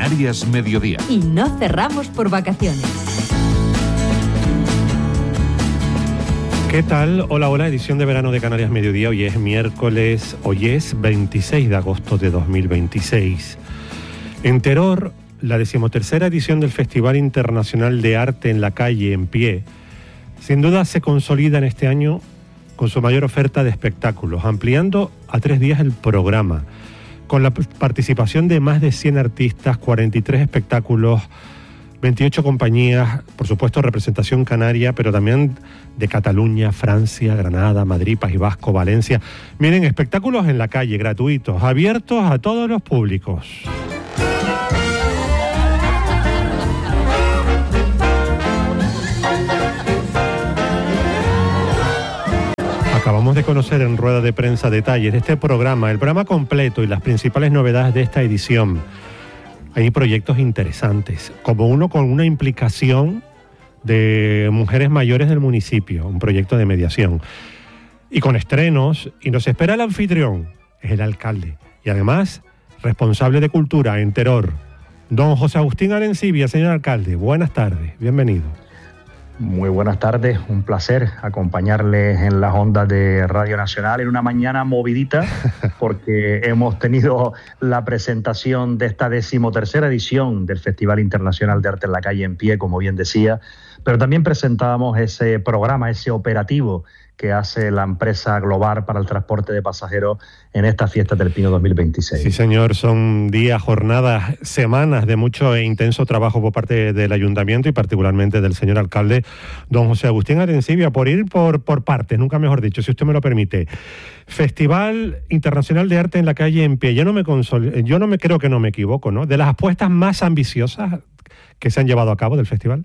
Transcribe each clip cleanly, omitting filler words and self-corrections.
Canarias Mediodía. Y no cerramos por vacaciones. ¿Qué tal? Hola, edición de verano de Canarias Mediodía. Hoy es miércoles, hoy es 26 de agosto de 2026. En Teror, la 13ª edición del Festival Internacional de Arte en la Calle en Pie, sin duda se consolida en este año con su mayor oferta de espectáculos, ampliando a 3 días el programa, con la participación de más de 100 artistas, 43 espectáculos, 28 compañías, por supuesto representación canaria, pero también de Cataluña, Francia, Granada, Madrid, País Vasco, Valencia. Miren, espectáculos en la calle, gratuitos, abiertos a todos los públicos. Acabamos de conocer en rueda de prensa detalles de este programa, el programa completo y las principales novedades de esta edición. Hay proyectos interesantes, como uno con una implicación de mujeres mayores del municipio, un proyecto de mediación. Y con estrenos, y nos espera el anfitrión, es el alcalde, y además responsable de cultura en Teror, don José Agustín Arencibia. Señor alcalde, buenas tardes, bienvenido. Muy buenas tardes, un placer acompañarles en las ondas de Radio Nacional en una mañana movidita, porque hemos tenido la presentación de esta 13ª edición del Festival Internacional de Arte en la Calle en Pie, como bien decía, pero también presentábamos ese programa, ese operativo que hace la empresa Global para el transporte de pasajeros en esta Fiesta del Pino 2026. Sí, señor, son días, jornadas, semanas de mucho e intenso trabajo por parte del Ayuntamiento y particularmente del señor alcalde, don José Agustín Arencibia, por ir por partes, nunca mejor dicho, si usted me lo permite. Festival Internacional de Arte en la Calle en Pie. Yo no me creo que no me equivoco, ¿no? De las apuestas más ambiciosas que se han llevado a cabo del festival.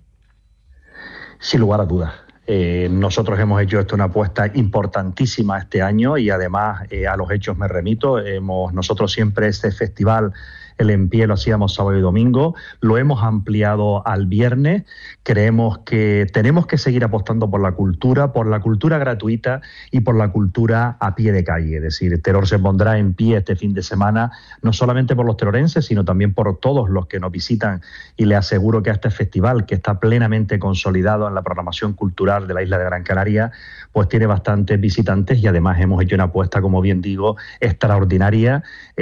Sin lugar a dudas. Nosotros hemos hecho esto una apuesta importantísima este año y además a los hechos me remito. Nosotros siempre este festival, el En Pie, lo hacíamos sábado y domingo, lo hemos ampliado al viernes. Creemos que tenemos que seguir apostando por la cultura gratuita y por la cultura a pie de calle. Es decir, Teror se pondrá en pie este fin de semana, no solamente por los terorenses, sino también por todos los que nos visitan, y le aseguro que a este festival, que está plenamente consolidado en la programación cultural de la isla de Gran Canaria, pues tiene bastantes visitantes y además hemos hecho una apuesta, como bien digo, extraordinaria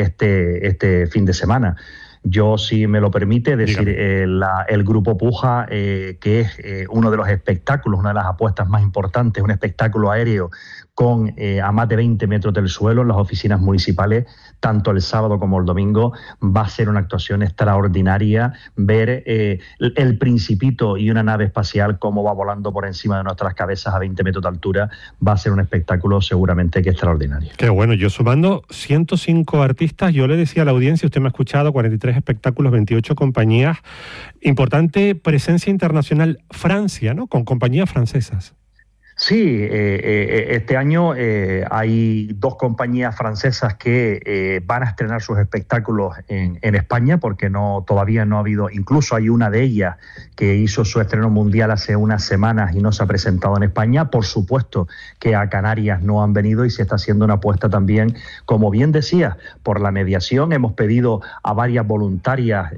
este fin de semana. Yo, si me lo permite, decir, el Grupo Puja, que es uno de los espectáculos, una de las apuestas más importantes, un espectáculo aéreo con a más de 20 metros del suelo en las oficinas municipales, tanto el sábado como el domingo, va a ser una actuación extraordinaria. Ver el Principito y una nave espacial cómo va volando por encima de nuestras cabezas a 20 metros de altura, va a ser un espectáculo seguramente que extraordinario. Qué bueno. Yo sumando 105 artistas, yo le decía a la audiencia, usted me ha escuchado, 43 espectáculos, 28 compañías, importante presencia internacional. Francia, ¿no? Con compañías francesas. Sí, este año hay 2 compañías francesas que van a estrenar sus espectáculos en España, porque todavía no ha habido, incluso hay una de ellas que hizo su estreno mundial hace unas semanas y no se ha presentado en España. Por supuesto que a Canarias no han venido y se está haciendo una apuesta también, como bien decía, por la mediación. Hemos pedido a varias voluntarias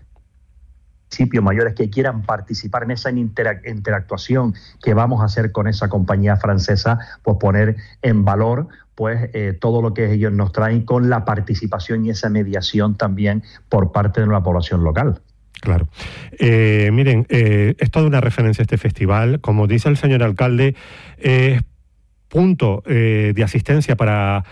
municipios mayores que quieran participar en esa interactuación que vamos a hacer con esa compañía francesa, pues poner en valor todo lo que ellos nos traen, con la participación y esa mediación también por parte de la población local. Claro. Miren, es toda una referencia a este festival. Como dice el señor alcalde, es punto de asistencia para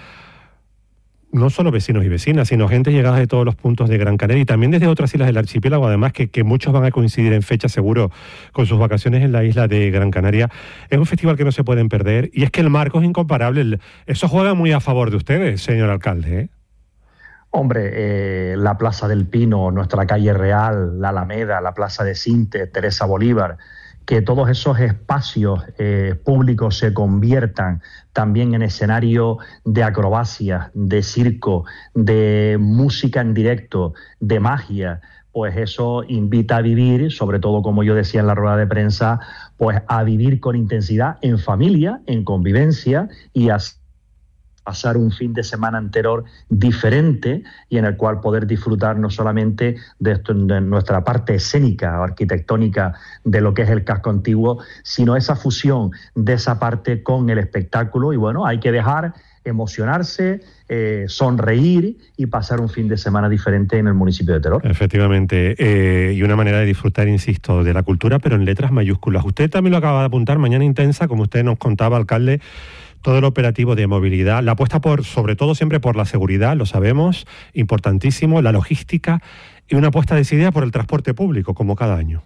no solo vecinos y vecinas, sino gente llegada de todos los puntos de Gran Canaria y también desde otras islas del archipiélago, además que muchos van a coincidir en fecha seguro con sus vacaciones en la isla de Gran Canaria. Es un festival que no se pueden perder y es que el marco es incomparable. Eso juega muy a favor de ustedes, señor alcalde, ¿eh? Hombre, la Plaza del Pino, nuestra calle Real, la Alameda, la Plaza de Sinte, Teresa Bolívar, que todos esos espacios públicos se conviertan también en escenario de acrobacias, de circo, de música en directo, de magia, pues eso invita a vivir, sobre todo, como yo decía en la rueda de prensa, pues a vivir con intensidad en familia, en convivencia, y así pasar un fin de semana entero diferente y en el cual poder disfrutar no solamente de nuestra parte escénica o arquitectónica de lo que es el casco antiguo, sino esa fusión de esa parte con el espectáculo. Y bueno, hay que dejar emocionarse, sonreír y pasar un fin de semana diferente en el municipio de Teror. Efectivamente, y una manera de disfrutar, insisto, de la cultura, pero en letras mayúsculas. Usted también lo acaba de apuntar, mañana intensa, como usted nos contaba, alcalde, todo el operativo de movilidad, la apuesta sobre todo siempre por la seguridad, lo sabemos, importantísimo, la logística y una apuesta decidida por el transporte público, como cada año.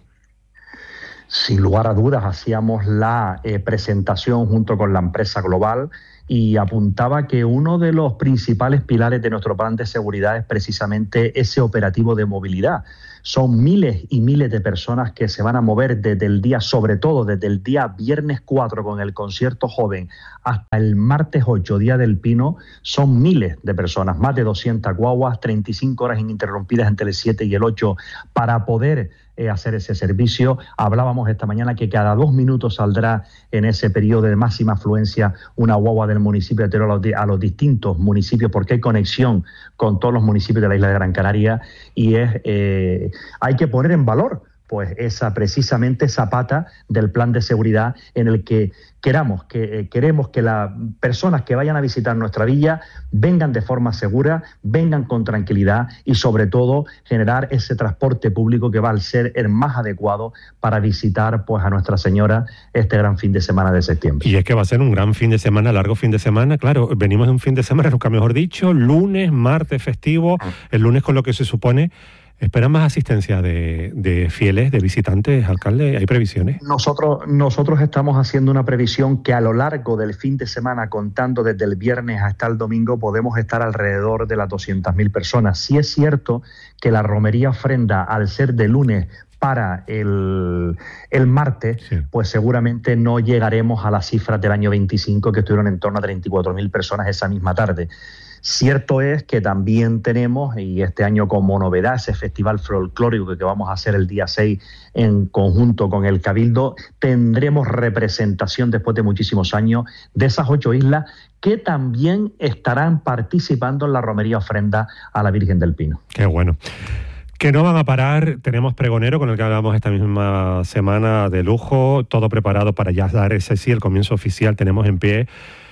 Sin lugar a dudas, hacíamos la presentación junto con la empresa global y apuntaba que uno de los principales pilares de nuestro plan de seguridad es precisamente ese operativo de movilidad. Son miles y miles de personas que se van a mover desde el día, sobre todo desde el día viernes 4 con el concierto joven hasta el martes 8, Día del Pino. Son miles de personas, más de 200 guaguas, 35 horas ininterrumpidas entre el 7 y el 8 para poder hacer ese servicio. Hablábamos esta mañana que cada 2 minutos saldrá en ese periodo de máxima afluencia una guagua del municipio de Teruel a los distintos municipios, porque hay conexión con todos los municipios de la isla de Gran Canaria y hay que poner en valor pues precisamente esa pata del plan de seguridad en el que queremos que las personas que vayan a visitar nuestra villa vengan de forma segura, vengan con tranquilidad y sobre todo generar ese transporte público que va a ser el más adecuado para visitar pues a Nuestra Señora este gran fin de semana de septiembre. Y es que va a ser un gran fin de semana, largo fin de semana, claro, venimos de un fin de semana, nunca mejor dicho, lunes, martes festivo, el lunes con lo que se supone. ¿Esperan más asistencia de fieles, de visitantes, alcalde? ¿Hay previsiones? Nosotros estamos haciendo una previsión que a lo largo del fin de semana, contando desde el viernes hasta el domingo, podemos estar alrededor de las 200.000 personas. Sí es cierto que la romería ofrenda, al ser de lunes para el martes, sí, pues seguramente no llegaremos a las cifras del año 25, que estuvieron en torno a 34.000 personas esa misma tarde. Cierto es que también tenemos, y este año como novedad, ese festival folclórico que vamos a hacer el día 6 en conjunto con el Cabildo. Tendremos representación después de muchísimos años de esas 8 islas que también estarán participando en la romería ofrenda a la Virgen del Pino. Qué bueno. Que no van a parar, tenemos pregonero con el que hablamos esta misma semana de lujo, todo preparado para ya dar ese sí, el comienzo oficial, tenemos en pie,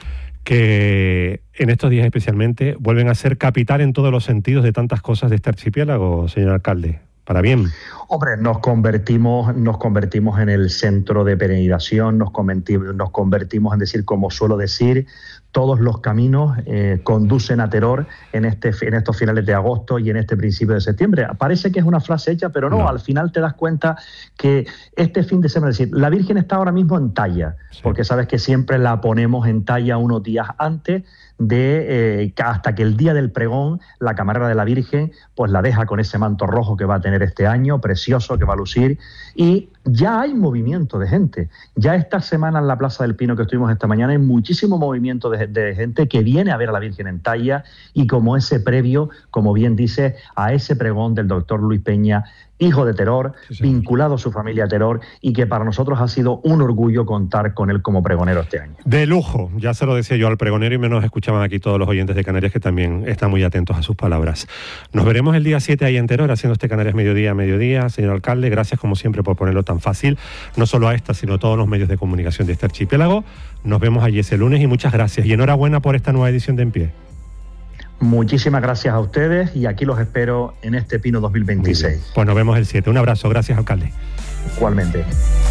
que en estos días especialmente vuelven a ser capital en todos los sentidos de tantas cosas de este archipiélago, señor alcalde, para bien. Hombre, nos convertimos en el centro de peregrinación, nos convertimos en decir, como suelo decir, todos los caminos conducen a Teror en estos finales de agosto y en este principio de septiembre. Parece que es una frase hecha, pero no, al final te das cuenta que este fin de semana, es decir, la Virgen está ahora mismo en talla, sí, porque sabes que siempre la ponemos en talla unos días antes de hasta que el día del pregón la camarera de la Virgen pues la deja con ese manto rojo que va a tener este año, precioso, que va a lucir, y ya hay movimiento de gente. Ya esta semana en la Plaza del Pino que estuvimos esta mañana hay muchísimo movimiento de gente que viene a ver a la Virgen en talla y como ese previo, como bien dice, a ese pregón del doctor Luis Peña, hijo de Teror, sí, vinculado a su familia Teror, y que para nosotros ha sido un orgullo contar con él como pregonero este año. De lujo, ya se lo decía yo al pregonero y me nos escuchaban aquí todos los oyentes de Canarias que también están muy atentos a sus palabras. Nos veremos el día 7 ahí en Teror haciendo este Canarias Mediodía. Señor alcalde, gracias como siempre por ponerlo tan fácil, no solo a esta, sino a todos los medios de comunicación de este archipiélago. Nos vemos allí ese lunes y muchas gracias. Y enhorabuena por esta nueva edición de En Pie. Muchísimas gracias a ustedes y aquí los espero en este Pino 2026. Pues nos vemos el 7. Un abrazo. Gracias, alcalde. Igualmente.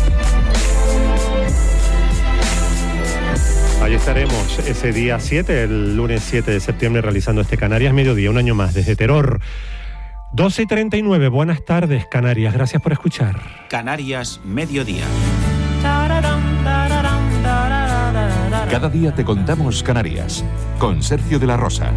Ahí estaremos ese día 7, el lunes 7 de septiembre, realizando este Canarias Mediodía, un año más desde Teror. 12:39, buenas tardes, Canarias. Gracias por escuchar. Canarias Mediodía. Cada día te contamos Canarias, con Sergio de la Rosa.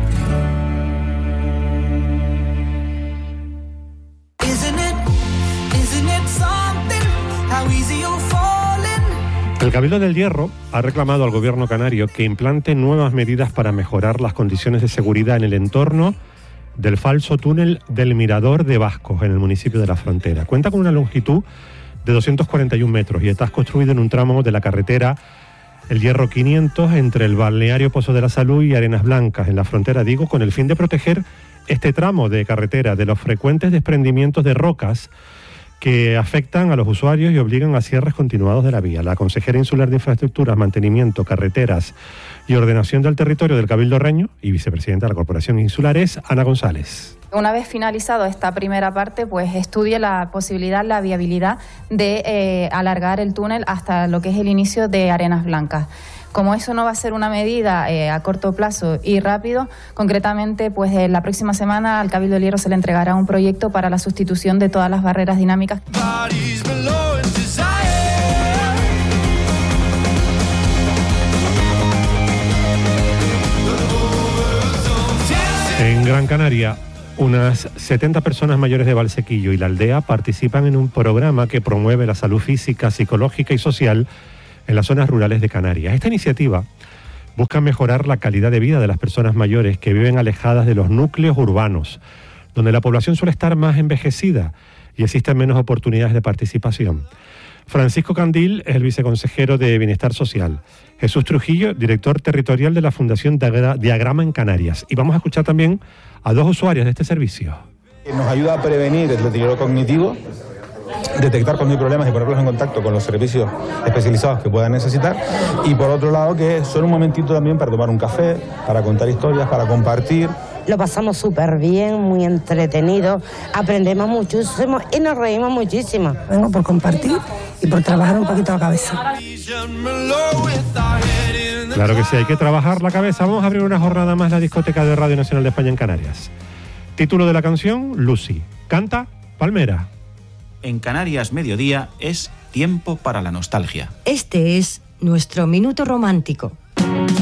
El Cabildo del Hierro ha reclamado al gobierno canario que implante nuevas medidas para mejorar las condiciones de seguridad en el entorno del falso túnel del Mirador de Vascos, en el municipio de La Frontera. Cuenta con una longitud de 241 metros y está construido en un tramo de la carretera el Hierro 500 entre el balneario Pozo de la Salud y Arenas Blancas, en la frontera, digo, con el fin de proteger este tramo de carretera de los frecuentes desprendimientos de rocas que afectan a los usuarios y obligan a cierres continuados de la vía. La consejera insular de Infraestructuras, Mantenimiento, Carreteras y Ordenación del Territorio del Cabildo Reño y vicepresidenta de la Corporación Insular es Ana González. Una vez finalizado esta primera parte, pues estudie la posibilidad, la viabilidad de alargar el túnel hasta lo que es el inicio de Arenas Blancas. Como eso no va a ser una medida a corto plazo y rápido, concretamente, pues la próxima semana al Cabildo del Hierro se le entregará un proyecto para la sustitución de todas las barreras dinámicas. En Gran Canaria, unas 70 personas mayores de Valsequillo y la aldea participan en un programa que promueve la salud física, psicológica y social en las zonas rurales de Canarias. Esta iniciativa busca mejorar la calidad de vida de las personas mayores que viven alejadas de los núcleos urbanos, donde la población suele estar más envejecida y existen menos oportunidades de participación. Francisco Candil es el viceconsejero de Bienestar Social. Jesús Trujillo, director territorial de la Fundación Diagrama en Canarias. Y vamos a escuchar también a dos usuarios de este servicio. Nos ayuda a prevenir el deterioro cognitivo, detectar cuando hay problemas y ponerlos en contacto con los servicios especializados que puedan necesitar, y por otro lado que son un momentito también para tomar un café, para contar historias, para compartir. Lo pasamos súper bien, muy entretenido, aprendemos muchísimo y nos reímos muchísimo. Vengo por compartir y por trabajar un poquito la cabeza. Claro que sí, hay que trabajar la cabeza. Vamos a abrir una jornada más en la discoteca de Radio Nacional de España en Canarias. Título de la canción, Lucy. Canta Palmera. En Canarias Mediodía es tiempo para la nostalgia. Este es nuestro minuto romántico.